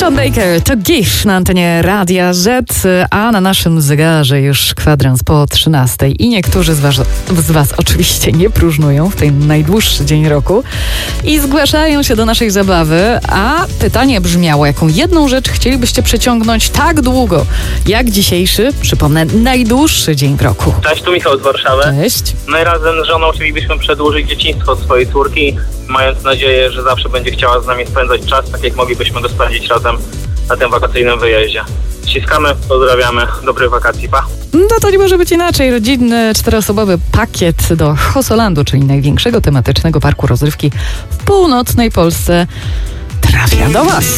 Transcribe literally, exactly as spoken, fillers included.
John Baker to GIF na antenie Radia Z, a na naszym zegarze już kwadrans po trzynastej i niektórzy z was, z was oczywiście nie próżnują w ten najdłuższy dzień roku i zgłaszają się do naszej zabawy, a pytanie brzmiało, jaką jedną rzecz chcielibyście przeciągnąć tak długo, jak dzisiejszy, przypomnę, najdłuższy dzień w roku. Cześć, tu Michał z Warszawy. Cześć. My razem z żoną chcielibyśmy przedłużyć dzieciństwo swojej córki, mając nadzieję, że zawsze będzie chciała z nami spędzać czas, tak jak moglibyśmy go spędzić razem na tym wakacyjnym wyjeździe. Ściskamy, pozdrawiamy, dobrych wakacji, pa! No to nie może być inaczej. Rodzinny, czteroosobowy pakiet do Hosolandu, czyli największego tematycznego parku rozrywki w północnej Polsce, trafia do was.